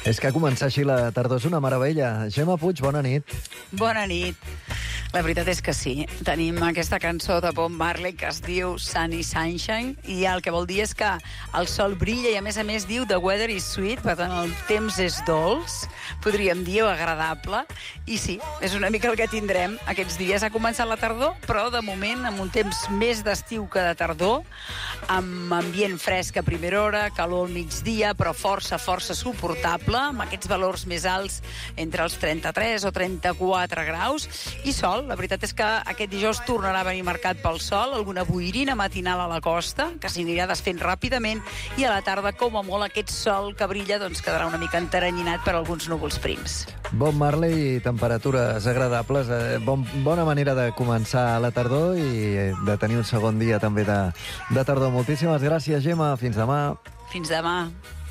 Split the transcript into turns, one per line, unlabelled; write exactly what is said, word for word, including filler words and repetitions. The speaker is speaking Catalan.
És que començar així la tardor és una meravella. Gemma Puig, bona nit.
Bona nit. La veritat és que sí. Tenim aquesta cançó de Bob Marley que es diu Sunny Sunshine i el que vol dir és que el sol brilla i a més a més diu The weather is sweet, per tant el temps és dolç, podríem dir, o agradable. I sí, és una mica el que tindrem aquests dies. Ha començat la tardor, però de moment amb un temps més d'estiu que de tardor, amb ambient fresc a primera hora, calor al migdia, però força, força suportable, amb aquests valors més alts entre els trenta-tres o trenta-quatre graus, i sol. La veritat és que aquest dijous tornarà a venir marcat pel sol, alguna boirina matinal a la costa, que s'anirà desfent ràpidament, i a la tarda, com a molt, aquest sol que brilla doncs quedarà una mica enteranyinat per alguns núvols prims.
Bob Marley, temperatures agradables, eh, bon, bona manera de començar la tardor i de tenir un segon dia també de, de tardor. Moltíssimes gràcies, Gemma. Fins demà.
Fins demà.